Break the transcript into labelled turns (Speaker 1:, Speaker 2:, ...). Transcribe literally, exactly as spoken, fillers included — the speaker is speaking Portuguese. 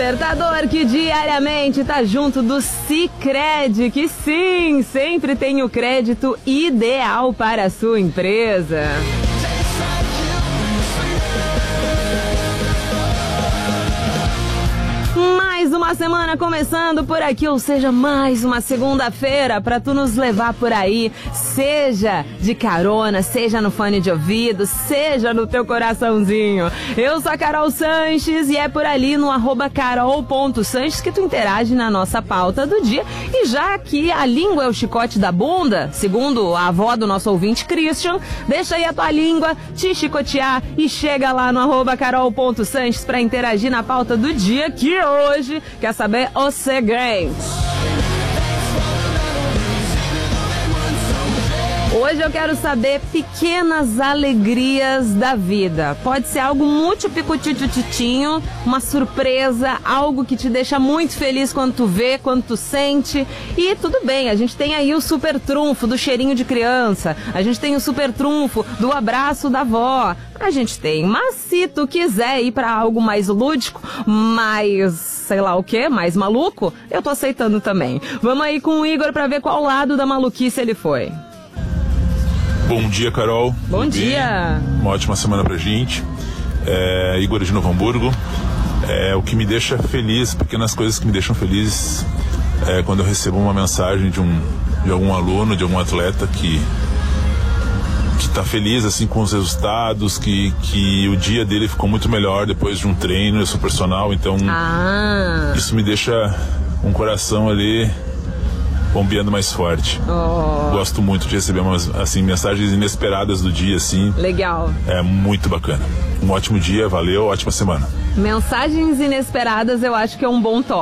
Speaker 1: despertador que diariamente tá junto do Sicredi, que sim, sempre tem o crédito ideal para a sua empresa. Mais uma semana começando por aqui, ou seja, mais uma segunda-feira pra tu nos levar por aí, seja de carona, seja no fone de ouvido, seja no teu coraçãozinho. Eu sou a Carol Sanches e é por ali no arroba carol ponto sanches que tu interage na nossa pauta do dia. E já que a língua é o chicote da bunda, segundo a avó do nosso ouvinte Christian, deixa aí a tua língua te chicotear e chega lá no arroba carol ponto sanches pra interagir na pauta do dia, que hoje quer saber o seguinte. Hoje eu quero saber pequenas alegrias da vida. Pode ser algo muito picutitititinho, uma surpresa, algo que te deixa muito feliz quando tu vê, quando tu sente. E tudo bem, a gente tem aí o super trunfo do cheirinho de criança, a gente tem o super trunfo do abraço da avó, a gente tem. Mas se tu quiser ir pra algo mais lúdico, mais, sei lá o que, mais maluco, eu tô aceitando também. Vamos aí com o Igor pra ver qual lado da maluquice ele foi.
Speaker 2: Bom dia, Carol.
Speaker 1: Bom
Speaker 2: Tudo
Speaker 1: dia.
Speaker 2: Bem? Uma ótima semana pra gente. É, Igor de Novo Hamburgo. É, o que me deixa feliz, pequenas coisas que me deixam feliz, é quando eu recebo uma mensagem de, um, de algum aluno, de algum atleta que que tá feliz assim com os resultados, que, que o dia dele ficou muito melhor depois de um treino. Eu sou personal, então
Speaker 1: ah.
Speaker 2: isso me deixa um coração ali bombeando mais forte.
Speaker 1: Oh.
Speaker 2: Gosto muito de receber umas, assim, mensagens inesperadas do dia, assim.
Speaker 1: Legal.
Speaker 2: É muito bacana. Um ótimo dia, valeu, ótima semana.
Speaker 1: Mensagens inesperadas eu acho que é um bom toque.